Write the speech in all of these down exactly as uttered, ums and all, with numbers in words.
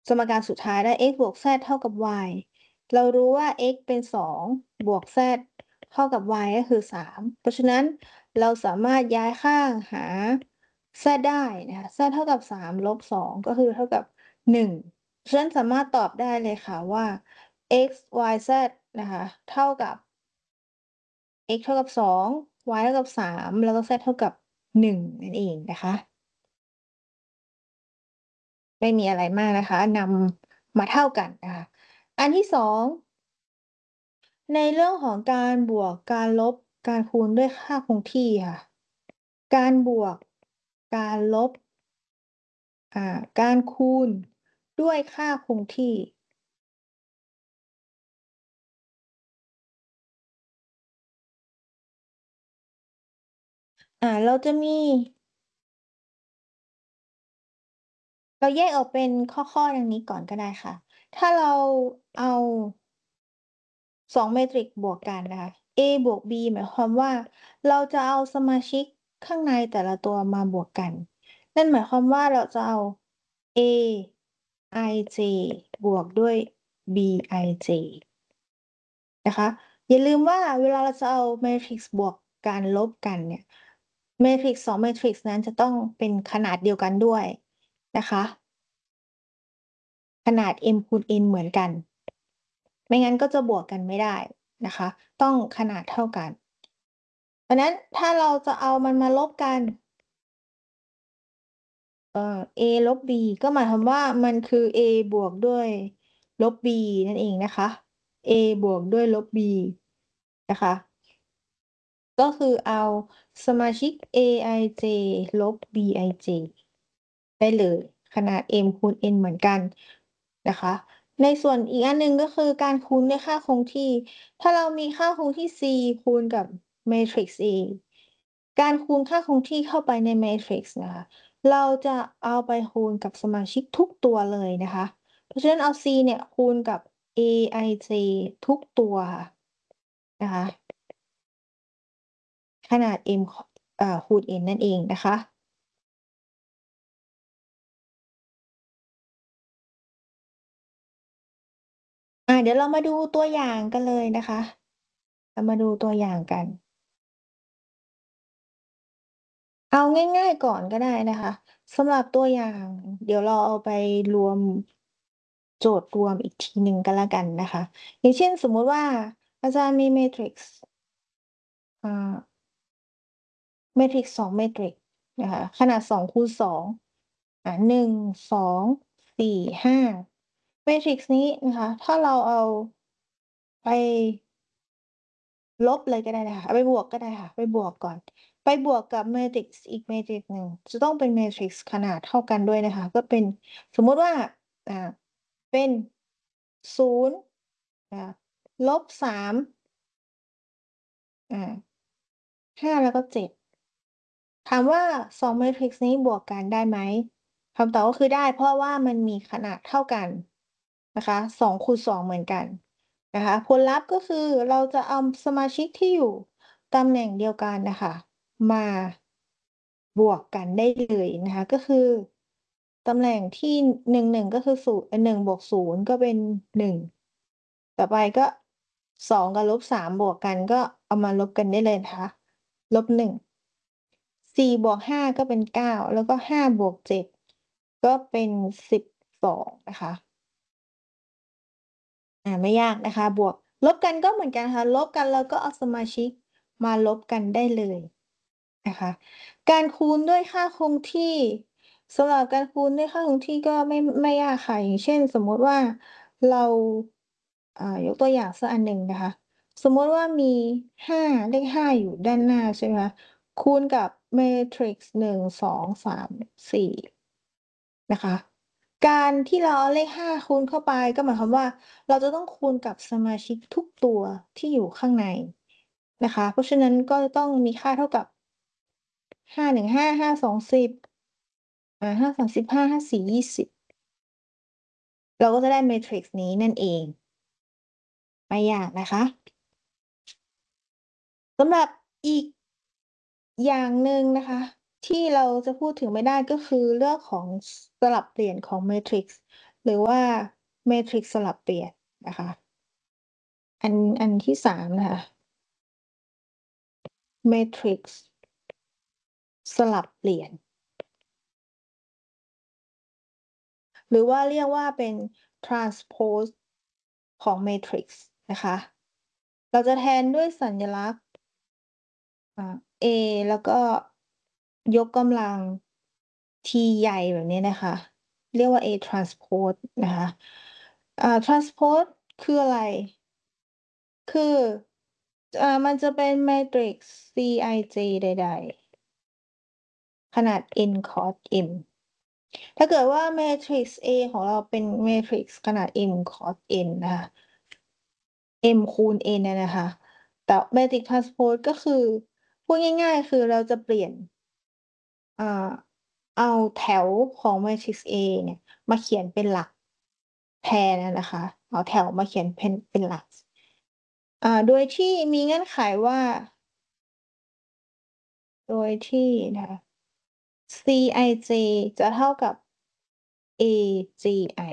สมการสุดท้ายได้ x บวก z เท่ากับ y เรารู้ว่า x เป็นสองบวก z เท่ากับ y ก็คือสามเพราะฉะนั้นเราสามารถย้ายข้างหา z ได้นะคะ z เท่ากับสามลบสองก็คือเท่ากับหนึ่งเพราะฉะนั้นสามารถตอบได้เลยค่ะว่า x y z นะคะเท่ากับ x เท่ากับสอง y เท่ากับสามแล้วก็ z เท่ากับหนึ่งนั่นเองนะคะ ไม่มีอะไรมากนะคะนำมาเท่ากันนะคะอันที่สองในเรื่องของการบวกการลบการคูณด้วยค่าคงที่ค่ะการบวกการลบอ่าการคูณด้วยค่าคงที่อ่าเราจะมีเราแยกออกเป็นข้อๆดังนี้ก่อนก็ได้ค่ะถ้าเราเอาสองเมตริกบวกกันนะคะ a บวก b หมายความว่าเราจะเอาสมาชิกข้างในแต่ละตัวมาบวกกันนั่นหมายความว่าเราจะเอา a ij บวกด้วย bij นะคะอย่าลืมว่าเวลาเราจะเอาแมทริกซ์บวกกันลบกันเนี่ยแมทริกซ์สองแมทริกซ์นั้นจะต้องเป็นขนาดเดียวกันด้วยนะคะขนาด m คูณ n เหมือนกันไม่งั้นก็จะบวกกันไม่ได้นะคะต้องขนาดเท่ากันเพราะนั้นถ้าเราจะเอามันมาลบกันเอ่อ a ลบ b ก็หมายความว่ามันคือ a บวกด้วยลบ b นั่นเองนะคะ a บวกด้วยลบ b นะคะก็คือเอาสมาชิก aij ลบ bij ได้เลยขนาด m คูณ n เหมือนกันนะคะในส่วนอีกอันหนึ่งก็คือการคูณด้วยค่าคงที่ถ้าเรามีค่าคงที่ c คูณกับ matrix A การคูณค่าคงที่เข้าไปใน matrix นะคะเราจะเอาไปคูณกับสมาชิกทุกตัวเลยนะคะเพราะฉะนั้นเอา c เนี่ยคูณกับ aij ทุกตัวค่ะนะคะขนาด m เอ่อคูณ n นั่นเองนะคะ อ่าเดี๋ยวเรามาดูตัวอย่างกันเลยนะคะเรามาดูตัวอย่างกันเอาง่ายๆก่อนก็ได้นะคะสำหรับตัวอย่างเดี๋ยวเราเอาไปรวมโจทย์รวมอีกทีหนึ่งก็แล้วกันนะคะอย่างเช่นสมมุติว่าอาจารย์มีเมทริกซ์อ่าเมทริกซ์สองเมทริกซ์นะคะขนาดสองคูณสองอ่าหนึ่ง สอง สี่ ห้าเมทริกซ์นี้นะคะถ้าเราเอาไป ลบเลยก็ได้นะคะเอาไปบวกก็ได้ค่ะไปบวกก่อนไปบวกกับ matrix อีก matrix หนึ่งจะต้องเป็น matrix ขนาดเท่ากันด้วยนะคะก็เป็นสมมุติว่าอ่าเป็นศูนย์อ่าลบสามอ่าห้าแล้วก็เจ็ด ถามว่าสองแมทริกซ์นี้บวกกันได้ไหมคำตอบก็คือได้เพราะว่ามันมีขนาดเท่ากันนะคะสองคูณสองเหมือนกันนะคะผลลัพธ์ก็คือเราจะเอาสมาชิกที่อยู่ตำแหน่งเดียวกันนะคะมาบวกกันได้เลยนะคะก็คือตำแหน่งที่หนึ่งหนึ่งก็คือศูนย์หนึ่งบวกศูนย์ก็เป็นหนึ่งต่อไปก็สองกับลบสามบวกกันก็เอามาลบกันได้เลยนะคะลบหนึ่ง สี่บวกห้าก็เป็นเก้าแล้วก็ห้าบวกเจ็ดก็เป็นสิบสองนะคะอ่าไม่ยากนะคะบวกลบกันก็เหมือนกันค่ะลบกันแล้วก็เอาสมาชิกมาลบกันได้เลยนะคะการคูณด้วยค่าคงที่สำหรับการคูณด้วยค่าคงที่ก็ไม่ไม่ยากค่ะอย่างเช่นสมมุติว่าเราอ่ายกตัวอย่างสักอันหนึ่งนะคะสมมุติว่ามีห้าเลขห้าอยู่ด้านหน้าใช่ไหมคะคูณกับ matrix หนึ่ง สอง สาม สี่นะคะการที่เราเอาเลขห้าคูณเข้าไปก็หมายความว่าเราจะต้องคูณกับสมาชิกทุกตัวที่อยู่ข้างในนะคะเพราะฉะนั้นก็จะต้องมีค่าเท่ากับห้า หนึ่ง ห้า ห้า สอง สิบอ่าห้า สาม สิบห้า ห้า สี่ ยี่สิบเราก็จะได้เมทริกซ์นี้นั่นเองไม่ยากนะคะสำหรับอีกอย่างหนึ่งนะคะที่เราจะพูดถึงไม่ได้ก็คือเรื่องของสลับเปลี่ยนของเมทริกซ์หรือว่าเมทริกซ์สลับเปลี่ยนนะคะอันอันที่สามนะคะเมทริกซ์สลับเปลี่ยนหรือว่าเรียกว่าเป็น transpose ของเมทริกซ์นะคะเราจะแทนด้วยสัญลักษณ์อ่า A แล้วก็ยกกำลัง T ใหญ่แบบนี้นะคะเรียกว่า A transpose นะคะอ่า transpose คืออะไรคืออ่ามันจะเป็นแมทริกซ์ Cij ใดๆขนาด n cos m ถ้าเกิดว่าแมทริกซ์ A ของเราเป็นแมทริกซ์ขนาด m cos n นะคะ m คูณ n อะนะคะแต่ Matrix Transpose ก็คือพูดง่ายๆคือเราจะเปลี่ยนอ่าเอาแถวของ Matrix A เนี่ยมาเขียนเป็นหลักแทนอะนะคะเอาแถวมาเขียนเป็นเป็นหลักอ่าโดยที่มีเงื่อนไขว่าโดยที่นะคะ Cij จะเท่ากับ agi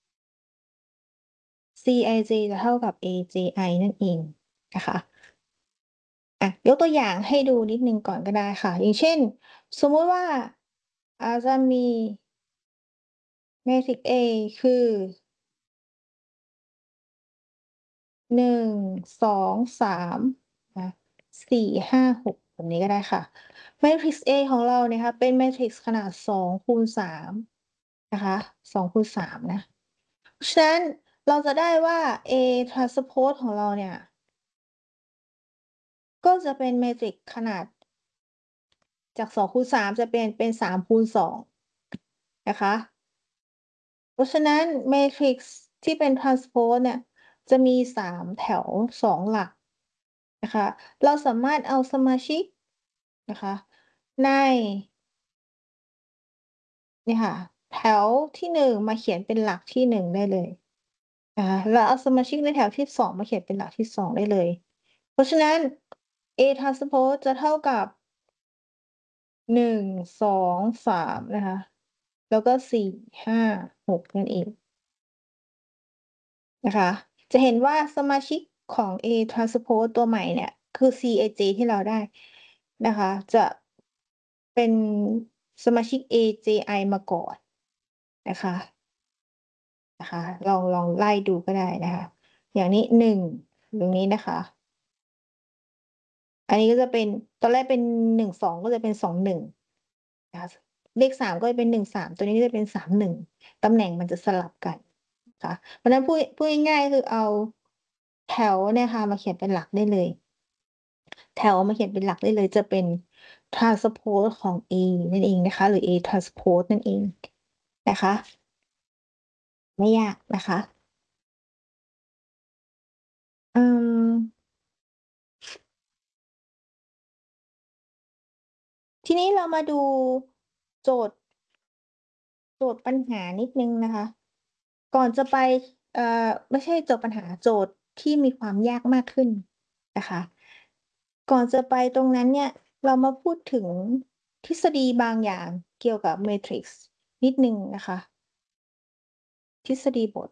Cij จะเท่ากับ agi นั่นเองนะคะอะยกตัวอย่างให้ดูนิดหนึ่งก่อนก็ได้ค่ะอย่างเช่นสมมุติว่าอาจจะมีเมทริกซ์ A คือหนึ่ง สอง สามนะสี่ ห้า หกแบบนี้ก็ได้ค่ะเมทริกซ์ A ของเราเนี่ยค่ะเป็นเมทริกซ์ขนาดสองคูณสามนะคะสองคูณสามนะเพราะฉะนั้นเราจะได้ว่า A transpose ของเราเนี่ยก็จะเป็นเมทริกซ์ขนาดจากสองคูณสามจะเป็นเป็นสามคูณสองนะคะ เพราะฉะนั้นเมทริกซ์ที่เป็น transpose เนี่ยจะมีสามแถวสองหลักนะคะเราสามารถเอาสมาชิกนะคะในเนี่ยค่ะแถวที่หนึ่งมาเขียนเป็นหลักที่หนึ่งได้เลยนะคะแล้วเอาสมาชิกในแถวที่สองมาเขียนเป็นหลักที่สองได้เลยเพราะฉะนั้น A transpose จะเท่ากับหนึ่ง สอง สามนะคะแล้วก็สี่ ห้า หกนั่นเอง นะคะจะเห็นว่าสมาชิกของ A transpose ตัวใหม่เนี่ยคือ ซี ไอ เจ ที่เราได้นะคะจะเป็นสมาชิก เอ เจ ไอ มาก่อนนะคะนะคะลองลองไล่ดูก็ได้นะคะอย่างนี้หนึ่งตรงนี้นะคะอันนี้ก็จะเป็นตอนแรกเป็นหนึ่ง สองก็จะเป็นสอง หนึ่งนะคะเลขสามก็จะเป็นหนึ่ง สามตัวนี้ก็จะเป็นสาม หนึ่งตำแหน่งมันจะสลับกันนะคะเพราะฉะนั้นพูดพูดง่ายๆคือเอาแถวเนี่ยค่ะมาเขียนเป็นหลักได้เลย แถวมาเขียนเป็นหลักได้เลยจะเป็น transpose ของ A นั่นเองนะคะหรือ A transpose นั่นเองนะคะไม่ยากนะคะอืมทีนี้เรามาดูโจทย์โจทย์ปัญหานิดหนึ่งนะคะก่อนจะไปเอ่อไม่ใช่โจทย์ปัญหาโจทย์ที่มีความยากมากขึ้นนะคะก่อนจะไปตรงนั้นเนี่ยเรามาพูดถึงทฤษฎีบางอย่างเกี่ยวกับเมทริกซ์นิดหนึ่งนะคะทฤษฎีบท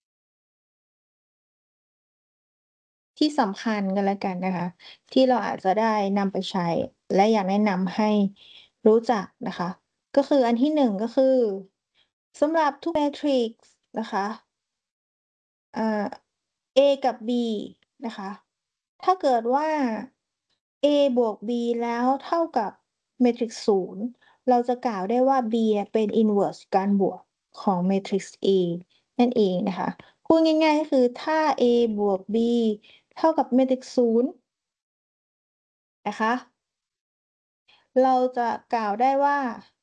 ที่สำคัญก็แล้วกันนะคะที่เราอาจจะได้นำไปใช้และอยากแนะนำให้รู้จักนะคะก็คืออันที่หนึ่งก็คือสำหรับทุกแมทริกซ์นะคะอ่า A กับ B นะคะถ้าเกิดว่า A บวก B แล้วเท่ากับเมทริกซ์ศูนย์เราจะกล่าวได้ว่า B เนี่ยเป็น inverse การบวกของเมทริกซ์ A นั่นเองนะคะพูดง่ายๆก็คือถ้า A บวก B เท่ากับเมทริกซ์ศูนย์นะคะเราจะกล่าวได้ว่า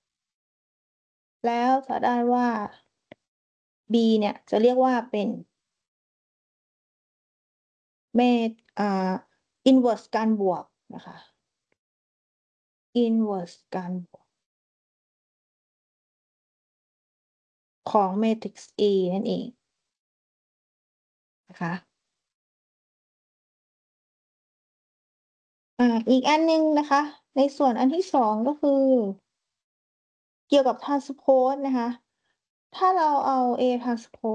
แล้วจะได้ว่า B เนี่ยจะเรียกว่าเป็นเมทอ่า inverse การบวกนะคะ inverse การบวกของเมทริกซ์ A นั่นเองนะคะอ่าอีกอันหนึ่งนะคะในส่วนอันที่สองก็คือเกี่ยวกับ transpose นะคะถ้าเราเอา a transpose